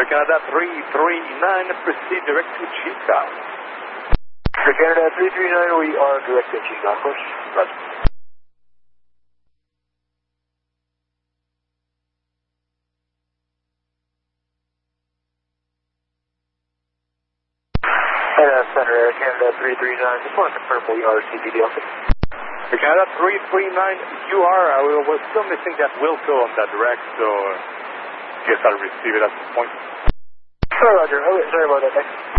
Air Canada 339, proceed direct to Chica. Air Canada 339, we are direct to Chica, of course. Roger. Center Air Canada 339, just want to confirm we are CPD also. Air Canada 339, you are. We're still missing that Wilco on that direct, so guess I'll receive it at this point. Sure, Roger. Oh, sorry about that. Thanks.